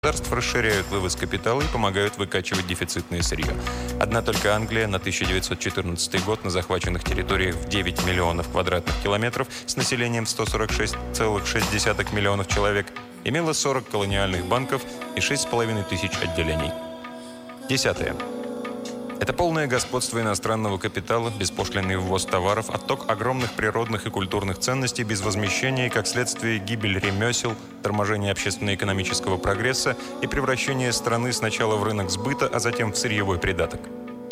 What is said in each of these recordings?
государств расширяют вывоз капитала и помогают выкачивать дефицитное сырье. Одна только Англия на 1914 год на захваченных территориях в 9 миллионов квадратных километров с населением в 146,6 миллионов человек имела 40 колониальных банков и 6,5 тысяч отделений. 10. Это полное господство иностранного капитала, беспошлинный ввоз товаров, отток огромных природных и культурных ценностей без возмещения и, как следствие, гибель ремесел, торможение общественно-экономического прогресса и превращение страны сначала в рынок сбыта, а затем в сырьевой придаток.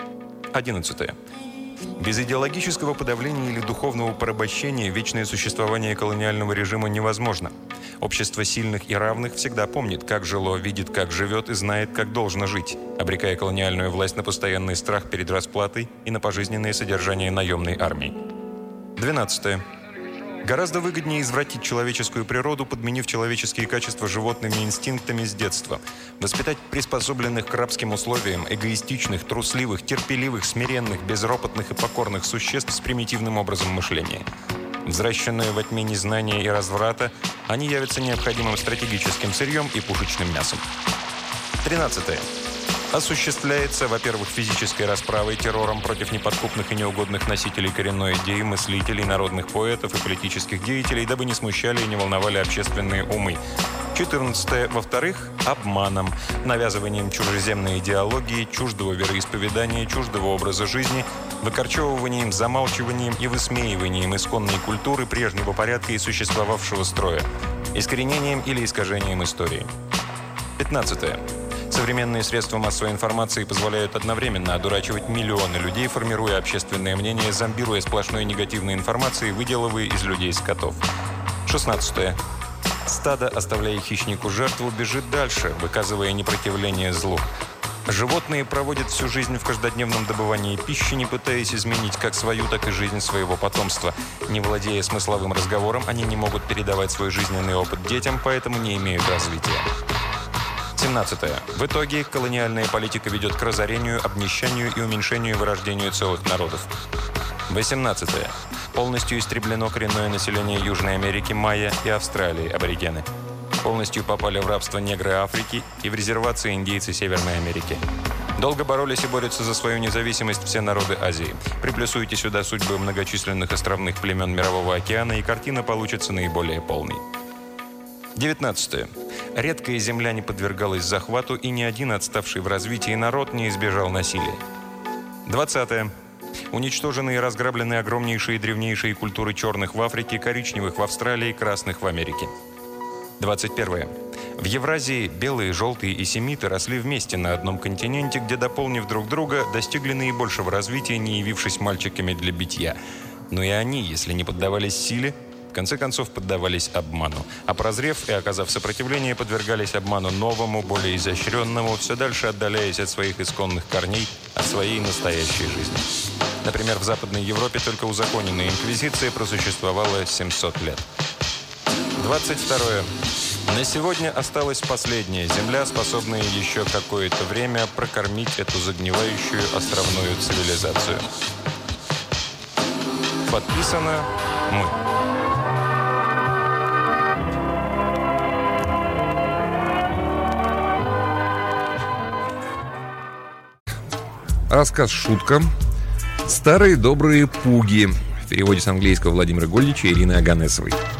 11. Без идеологического подавления или духовного порабощения вечное существование колониального режима невозможно. Общество сильных и равных всегда помнит, как жило, видит, как живет и знает, как должно жить, обрекая колониальную власть на постоянный страх перед расплатой и на пожизненное содержание наемной армии. 12. Гораздо выгоднее извратить человеческую природу, подменив человеческие качества животными инстинктами с детства. Воспитать приспособленных к рабским условиям, эгоистичных, трусливых, терпеливых, смиренных, безропотных и покорных существ с примитивным образом мышления. Взращенные во тьме незнания и разврата, они явятся необходимым стратегическим сырьем и пушечным мясом. 13. Осуществляется, во-первых, физической расправой, террором против неподкупных и неугодных носителей коренной идеи, мыслителей, народных поэтов и политических деятелей, дабы не смущали и не волновали общественные умы. 14. Во-вторых, обманом, навязыванием чужеземной идеологии, чуждого вероисповедания, чуждого образа жизни, выкорчевыванием, замалчиванием и высмеиванием исконной культуры, прежнего порядка и существовавшего строя, искоренением или искажением истории. 15. Современные средства массовой информации позволяют одновременно одурачивать миллионы людей, формируя общественное мнение, зомбируя сплошной негативной информацией, выделывая из людей скотов. 16. Стадо, оставляя хищнику жертву, бежит дальше, выказывая непротивление злу. Животные проводят всю жизнь в каждодневном добывании пищи, не пытаясь изменить как свою, так и жизнь своего потомства. Не владея смысловым разговором, они не могут передавать свой жизненный опыт детям, поэтому не имеют развития. 17. В итоге колониальная политика ведет к разорению, обнищанию и уменьшению вырождению целых народов. 18. Полностью истреблено коренное население Южной Америки, майя и Австралии, аборигены. Полностью попали в рабство негры Африки и в резервации индейцы Северной Америки. Долго боролись и борются за свою независимость все народы Азии. Приплюсуйте сюда судьбы многочисленных островных племен Мирового океана, и картина получится наиболее полной. 19. Редкая земля не подвергалась захвату, и ни один отставший в развитии народ не избежал насилия. 20. Уничтожены и разграблены огромнейшие и древнейшие культуры черных в Африке, коричневых в Австралии, красных в Америке. 21. В Евразии белые, желтые и семиты росли вместе на одном континенте, где, дополнив друг друга, достигли наибольшего развития, не явившись мальчиками для битья. Но и они, если не поддавались силе, в конце концов поддавались обману. А прозрев и оказав сопротивление, подвергались обману новому, более изощренному, все дальше отдаляясь от своих исконных корней, от своей настоящей жизни. Например, в Западной Европе только узаконенная инквизиция просуществовала 700 лет. 22. На сегодня осталась последняя земля, способная еще какое-то время прокормить эту загнивающую островную цивилизацию. Подписано «Мы». Рассказ «Шутка». Старые добрые пуги. В переводе с английского Владимира Гольдича и Ирины Аганесовой.